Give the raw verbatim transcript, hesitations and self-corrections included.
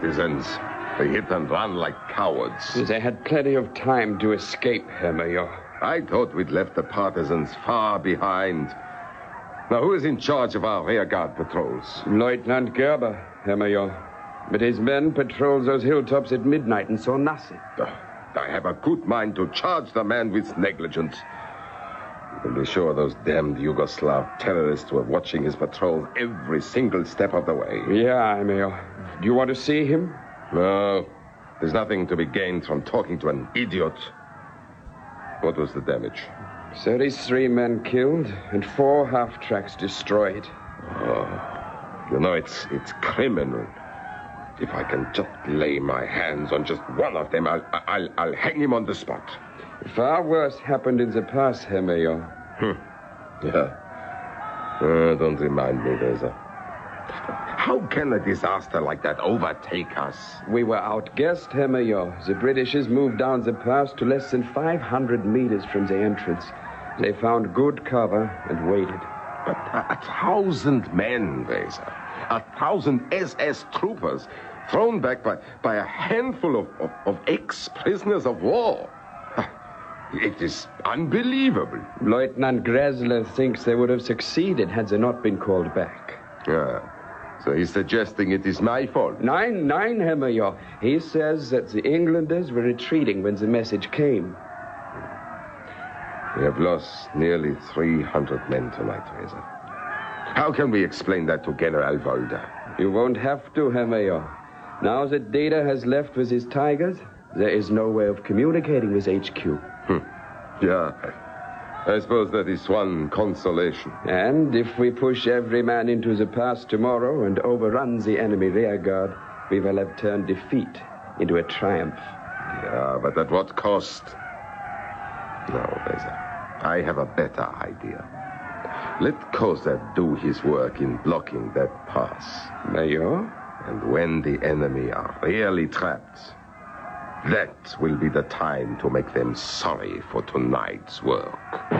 partisans. They hit and run like cowards. They had plenty of time to escape, Herr Major. I thought we'd left the partisans far behind. Now, who is in charge of our rearguard patrols? Lieutenant Gerber, Herr Major. But his men patrolled those hilltops at midnight and saw nothing. Oh, I have a good mind to charge the man with negligence. You can be sure those damned Yugoslav terrorists were watching his patrols every single step of the way. Yeah, Herr Major. Do you want to see him? No. There's nothing to be gained from talking to an idiot. What was the damage? thirty-three men killed and four half-tracks destroyed. Oh, you know, it's it's criminal. If I can just lay my hands on just one of them, I'll, I'll, I'll hang him on the spot. Far worse happened in the past, Herr Major. Hmm. Yeah. Uh, don't remind me, Weser. How can a disaster like that overtake us? We were outguessed, Herr Major. The Britishers moved down the pass to less than five hundred meters from the entrance. They found good cover and waited. But a, a thousand men, Weser. A thousand S S troopers thrown back by, by a handful of, of, of ex-prisoners of war. It is unbelievable. Lieutenant Gressler thinks they would have succeeded had they not been called back. Yeah. So he's suggesting it is my fault. Nine, nine, Herr Major. He says that the Englanders were retreating when the message came. We have lost nearly three hundred men tonight, Weser. How can we explain that to General Volder? You won't have to, Herr Major. Now that Data has left with his Tigers, there is no way of communicating with H Q. Hmm. Yeah. I suppose that is one consolation. And if we push every man into the pass tomorrow and overrun the enemy rearguard, we will have turned defeat into a triumph. Yeah, but at what cost? No, Weser. I have a better idea. Let Koza do his work in blocking that pass. Major? And when the enemy are really trapped, that will be the time to make them sorry for tonight's work.